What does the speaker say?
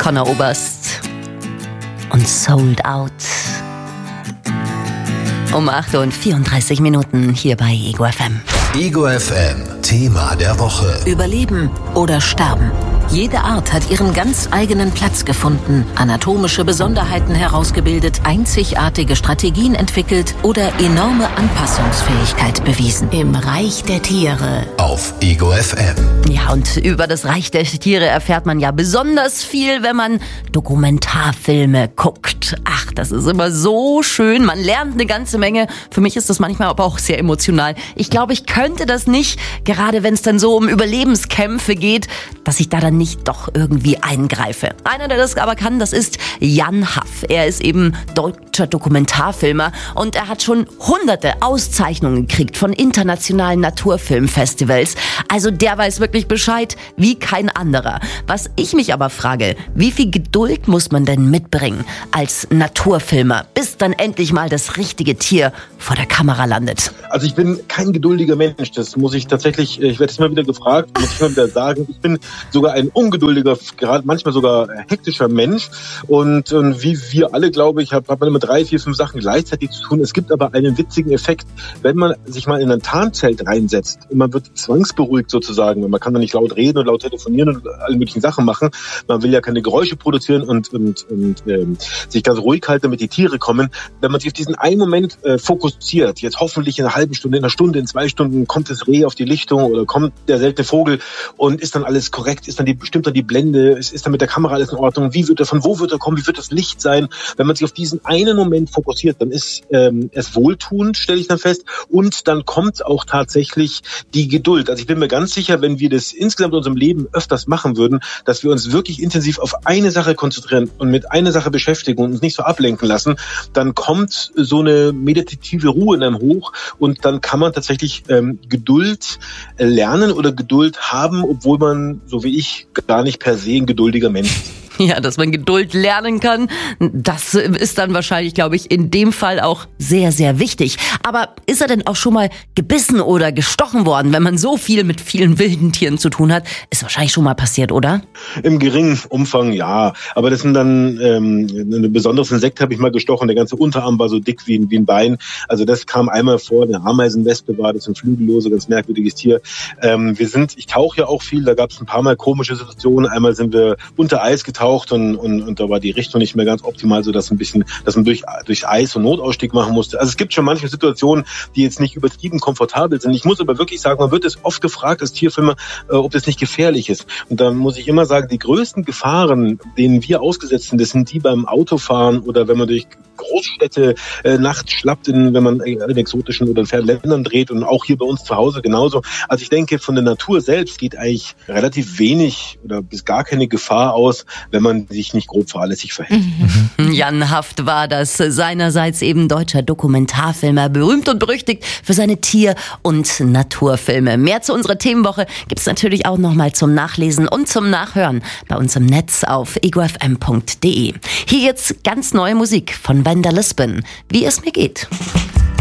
Conor Oberst und Sold Out. Um 8:34 hier bei Ego FM. Ego FM, Thema der Woche. Überleben oder sterben. Jede Art hat ihren ganz eigenen Platz gefunden, anatomische Besonderheiten herausgebildet, einzigartige Strategien entwickelt oder enorme Anpassungsfähigkeit bewiesen. Im Reich der Tiere. Auf Ego FM. Ja, und über das Reich der Tiere erfährt man ja besonders viel, wenn man Dokumentarfilme guckt. Ach, das ist immer so schön. Man lernt eine ganze Menge. Für mich ist das manchmal aber auch sehr emotional. Ich glaube, ich könnte das nicht, gerade wenn es dann so um Überlebenskämpfe geht, dass ich da dann nicht doch irgendwie eingreife. Einer, der das aber kann, das ist Jan Haff. Er ist eben deutscher Dokumentarfilmer und er hat schon hunderte Auszeichnungen gekriegt von internationalen Naturfilmfestivals. Also der weiß wirklich Bescheid wie kein anderer. Was ich mich aber frage, wie viel Geduld muss man denn mitbringen als Naturfilmer, bis dann endlich mal das richtige Tier vor der Kamera landet? Also ich bin kein geduldiger Mensch, das muss ich tatsächlich, ich werde immer wieder gefragt, muss ich immer wieder sagen, ich bin sogar ein ungeduldiger, gerade manchmal sogar hektischer Mensch und wie wir alle, glaube ich, hat man immer 3, 4, 5 Sachen gleichzeitig zu tun. Es gibt aber einen witzigen Effekt, wenn man sich mal in ein Tarnzelt reinsetzt und man wird zwangsberuhigt sozusagen, man kann da nicht laut reden und laut telefonieren und alle möglichen Sachen machen, man will ja keine Geräusche produzieren und sich ganz ruhig halten, damit die Tiere kommen. Wenn man sich auf diesen einen Moment fokussiert, jetzt hoffentlich in einer halben Stunde, in einer Stunde, in 2 Stunden kommt das Reh auf die Lichtung oder kommt der seltene Vogel und ist dann alles korrekt, stimmt dann die Blende, ist dann mit der Kamera alles in Ordnung, von wo wird er kommen, wie wird das Licht sein? Wenn man sich auf diesen einen Moment fokussiert, dann ist es wohltuend, stelle ich dann fest, und dann kommt auch tatsächlich die Geduld. Also ich bin mir ganz sicher, wenn wir das insgesamt in unserem Leben öfters machen würden, dass wir uns wirklich intensiv auf eine Sache konzentrieren und mit einer Sache beschäftigen und uns nicht so ablenken lassen, dann kommt so eine meditative Ruhe in einem hoch und dann kann man tatsächlich Geduld lernen oder Geduld haben, obwohl man, so wie ich, gar nicht per se ein geduldiger Mensch ist. Ja, dass man Geduld lernen kann, das ist dann wahrscheinlich, glaube ich, in dem Fall auch sehr, sehr wichtig. Aber ist er denn auch schon mal gebissen oder gestochen worden, wenn man so viel mit vielen wilden Tieren zu tun hat? Ist wahrscheinlich schon mal passiert, oder? Im geringen Umfang, ja. Aber das sind dann ein besonderes Insekt habe ich mal gestochen. Der ganze Unterarm war so dick wie ein Bein. Also das kam einmal vor. Eine Ameisenwespe war das, ein Flügellose, ganz merkwürdiges Tier. Ich tauche ja auch viel. Da gab es ein paar Mal komische Situationen. Einmal sind wir unter Eis getaucht und da war die Richtung nicht mehr ganz optimal, so dass man durch Eis und Notausstieg machen musste. Also es gibt schon manche Situationen, die jetzt nicht übertrieben komfortabel sind. Ich muss aber wirklich sagen, man wird es oft gefragt als Tierfilmer, ob das nicht gefährlich ist. Und da muss ich immer sagen, die größten Gefahren, denen wir ausgesetzt sind, das sind die beim Autofahren oder wenn man durch Großstädte nachts schlappt, wenn man in exotischen oder in fernen Ländern dreht und auch hier bei uns zu Hause genauso. Also ich denke, von der Natur selbst geht eigentlich relativ wenig oder bis gar keine Gefahr aus, wenn man sich nicht grob fahrlässig verhält. Jan Haff war das, seinerseits eben deutscher Dokumentarfilmer, berühmt und berüchtigt für seine Tier- und Naturfilme. Mehr zu unserer Themenwoche gibt's natürlich auch nochmal zum Nachlesen und zum Nachhören bei uns im Netz auf egofm.de. Hier jetzt ganz neue Musik von Wanda Lisbon, wie es mir geht.